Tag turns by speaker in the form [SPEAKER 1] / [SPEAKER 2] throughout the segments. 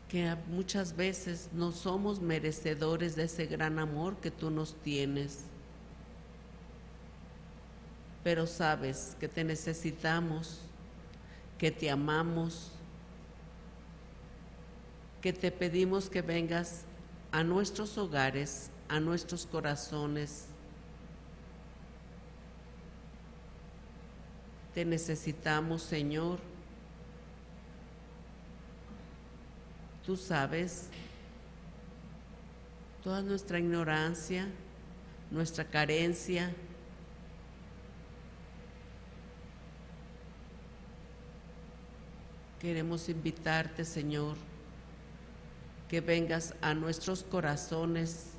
[SPEAKER 1] que muchas veces no somos merecedores de ese gran amor que tú nos tienes, pero sabes que te necesitamos, que te amamos, que te pedimos que vengas a nuestros hogares, a nuestros corazones. Te necesitamos, Señor. Tú sabes toda nuestra ignorancia, nuestra carencia. Queremos invitarte, Señor, que vengas a nuestros corazones,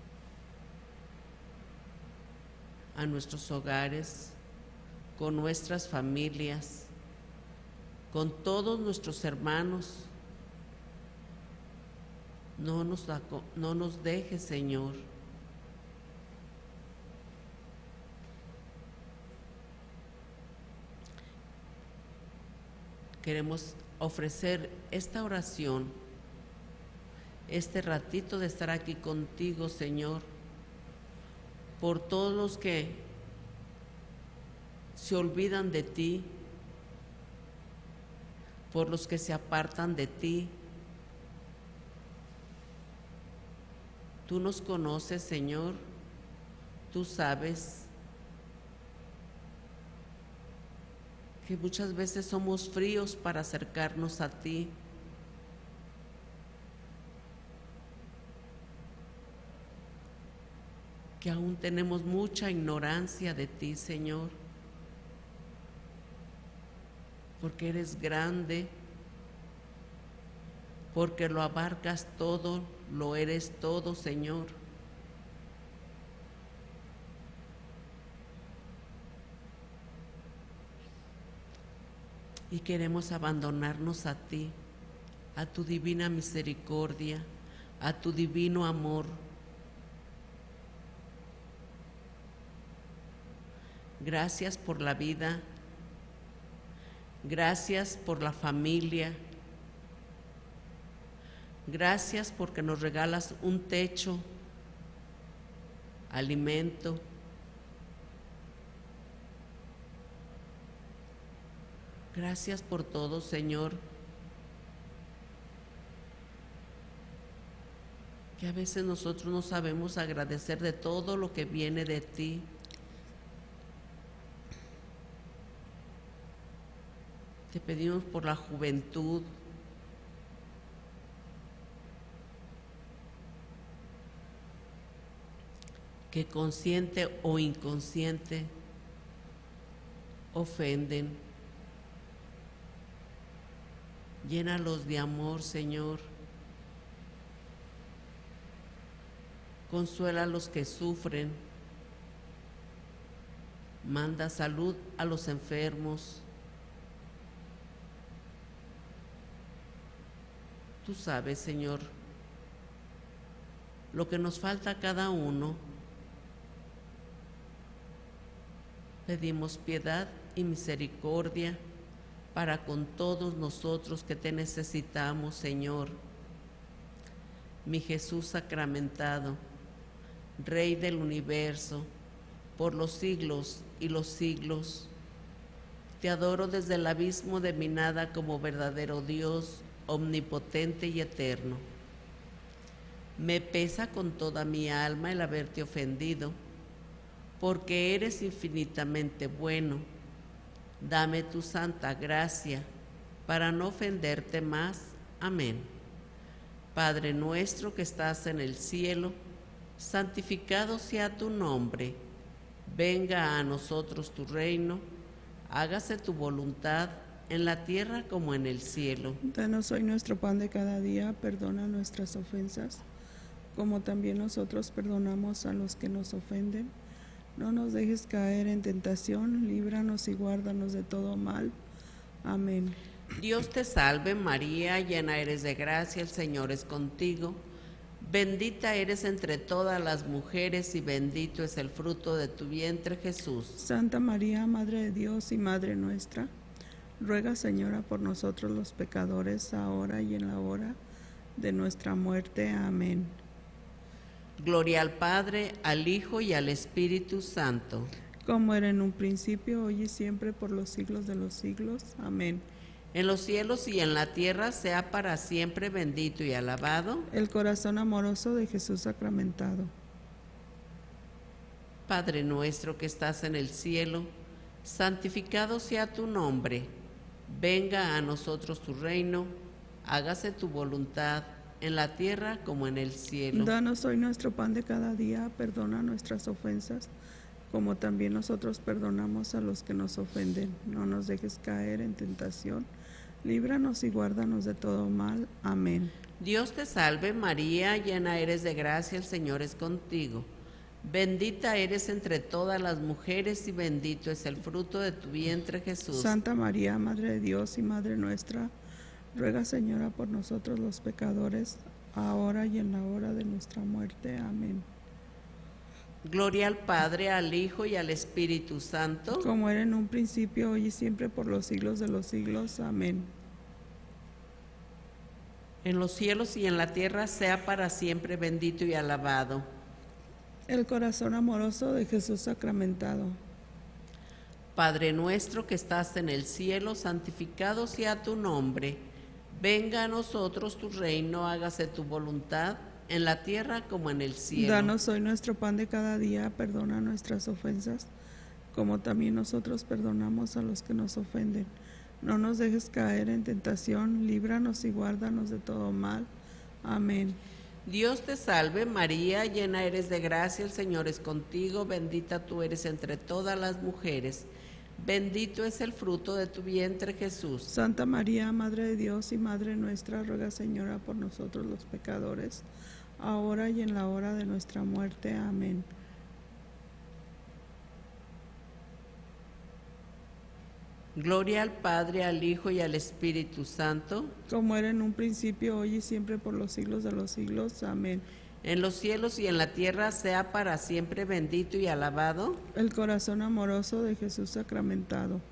[SPEAKER 1] a nuestros hogares, con nuestras familias, con todos nuestros hermanos. No nos dejes, Señor. Queremos ofrecer esta oración, este ratito de estar aquí contigo, Señor, por todos los que se olvidan de ti, por los que se apartan de ti. Tú nos conoces, Señor, tú sabes que muchas veces somos fríos para acercarnos a ti. Que aún tenemos mucha ignorancia de ti, Señor, porque eres grande, porque lo abarcas todo, lo eres todo, Señor. Y queremos abandonarnos a ti, a tu divina misericordia, a tu divino amor. Gracias por la vida, gracias por la familia, gracias porque nos regalas un techo, alimento. Gracias por todo, Señor, que a veces nosotros no sabemos agradecer de todo lo que viene de ti. Te pedimos por la juventud, que consciente o inconsciente ofenden. Llénalos de amor, Señor. Consuela a los que sufren. Manda salud a los enfermos. Tú sabes, Señor, lo que nos falta a cada uno. Pedimos piedad y misericordia para con todos nosotros que te necesitamos, Señor. Mi Jesús sacramentado, Rey del universo, por los siglos y los siglos, te adoro desde el abismo de mi nada como verdadero Dios, omnipotente y eterno. Me pesa con toda mi alma el haberte ofendido, porque eres infinitamente bueno. Dame tu santa gracia para no ofenderte más. Amén. Padre nuestro que estás en el cielo, santificado sea tu nombre. Venga a nosotros tu reino. Hágase tu voluntad en la tierra como en el cielo.
[SPEAKER 2] Danos hoy nuestro pan de cada día, perdona nuestras ofensas, como también nosotros perdonamos a los que nos ofenden. No nos dejes caer en tentación, líbranos y guárdanos de todo mal. Amén.
[SPEAKER 1] Dios te salve María, llena eres de gracia, el Señor es contigo. Bendita eres entre todas las mujeres y bendito es el fruto de tu vientre, Jesús.
[SPEAKER 2] Santa María, Madre de Dios y Madre nuestra, ruega, Señora, por nosotros los pecadores, ahora y en la hora de nuestra muerte. Amén.
[SPEAKER 1] Gloria al Padre, al Hijo y al Espíritu Santo.
[SPEAKER 2] Como era en un principio, hoy y siempre, por los siglos de los siglos. Amén.
[SPEAKER 1] En los cielos y en la tierra sea para siempre bendito y alabado
[SPEAKER 2] El corazón amoroso de Jesús sacramentado.
[SPEAKER 1] Padre nuestro que estás en el cielo, santificado sea tu nombre. Venga a nosotros tu reino, hágase tu voluntad en la tierra como en el cielo.
[SPEAKER 2] Danos hoy nuestro pan de cada día, perdona nuestras ofensas, como también nosotros perdonamos a los que nos ofenden. No nos dejes caer en tentación, líbranos y guárdanos de todo mal. Amén.
[SPEAKER 1] Dios te salve María, llena eres de gracia, el Señor es contigo. Bendita eres entre todas las mujeres y bendito es el fruto de tu vientre, Jesús.
[SPEAKER 2] Santa María, Madre de Dios y Madre nuestra, ruega, Señora, por nosotros los pecadores, ahora y en la hora de nuestra muerte. Amén.
[SPEAKER 1] Gloria al Padre, al Hijo y al Espíritu Santo.
[SPEAKER 2] Como era en un principio, hoy y siempre, por los siglos de los siglos. Amén.
[SPEAKER 1] En los cielos y en la tierra sea para siempre bendito y alabado
[SPEAKER 2] El corazón amoroso de Jesús sacramentado.
[SPEAKER 1] Padre nuestro que estás en el cielo, santificado sea tu nombre. Venga a nosotros tu reino, hágase tu voluntad en la tierra como en el cielo.
[SPEAKER 2] Danos hoy nuestro pan de cada día, perdona nuestras ofensas, como también nosotros perdonamos a los que nos ofenden. No nos dejes caer en tentación, líbranos y guárdanos de todo mal. Amén.
[SPEAKER 1] Dios te salve María, llena eres de gracia, el Señor es contigo, bendita tú eres entre todas las mujeres, bendito es el fruto de tu vientre Jesús.
[SPEAKER 2] Santa María, Madre de Dios y Madre nuestra, ruega, Señora, por nosotros los pecadores, ahora y en la hora de nuestra muerte. Amén.
[SPEAKER 1] Gloria al Padre, al Hijo y al Espíritu Santo.
[SPEAKER 2] Como era en un principio, hoy y siempre, por los siglos de los siglos. Amén.
[SPEAKER 1] En los cielos y en la tierra sea para siempre bendito y alabado
[SPEAKER 2] El corazón amoroso de Jesús sacramentado.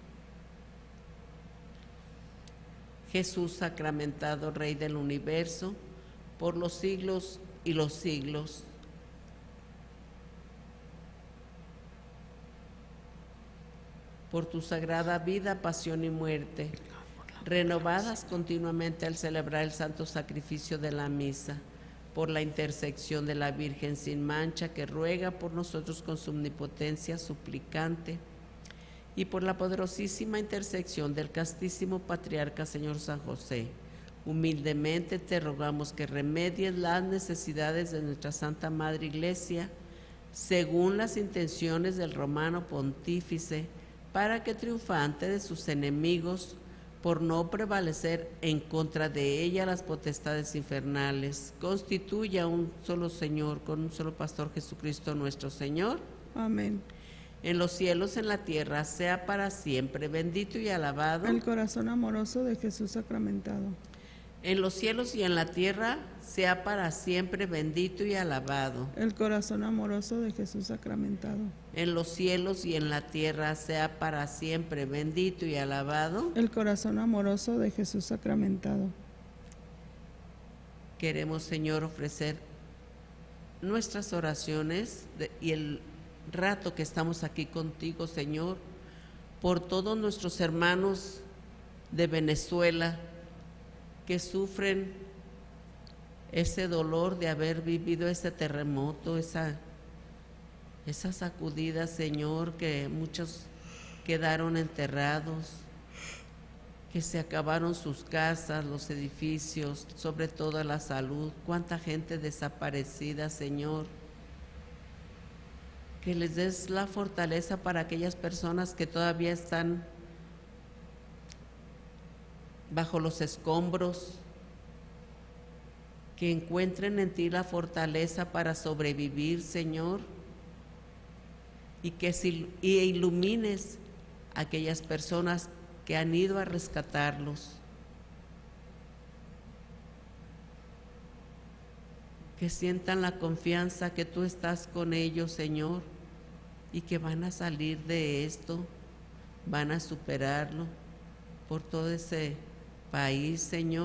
[SPEAKER 1] Jesús sacramentado, Rey del universo, por los siglos y los siglos. Por tu sagrada vida, pasión y muerte, renovadas continuamente al celebrar el santo sacrificio de la misa, por la intersección de la Virgen sin mancha que ruega por nosotros con su omnipotencia suplicante, y por la poderosísima intersección del castísimo patriarca Señor San José, humildemente te rogamos que remedies las necesidades de nuestra Santa Madre Iglesia, según las intenciones del Romano Pontífice, para que triunfante de sus enemigos, por no prevalecer en contra de ella las potestades infernales, constituya un solo Señor, con un solo Pastor Jesucristo nuestro Señor.
[SPEAKER 2] Amén.
[SPEAKER 1] En los cielos, en la tierra, sea para siempre bendito y alabado
[SPEAKER 2] El corazón amoroso de Jesús sacramentado.
[SPEAKER 1] En los cielos y en la tierra, sea para siempre bendito y alabado.
[SPEAKER 2] El corazón amoroso de Jesús sacramentado.
[SPEAKER 1] En los cielos y en la tierra, sea para siempre bendito y alabado.
[SPEAKER 2] El corazón amoroso de Jesús sacramentado.
[SPEAKER 1] Queremos, Señor, ofrecer nuestras oraciones y el rato que estamos aquí contigo, Señor, por todos nuestros hermanos de Venezuela que sufren ese dolor de haber vivido ese terremoto, esa sacudida, Señor, que muchos quedaron enterrados, que se acabaron sus casas, los edificios, sobre todo la salud. Cuánta gente desaparecida, Señor. Que les des la fortaleza para aquellas personas que todavía están bajo los escombros, que encuentren en ti la fortaleza para sobrevivir, Señor, y que ilumines a aquellas personas que han ido a rescatarlos, que sientan la confianza que tú estás con ellos, Señor, y que van a salir de esto, van a superarlo por todo ese país, Señor.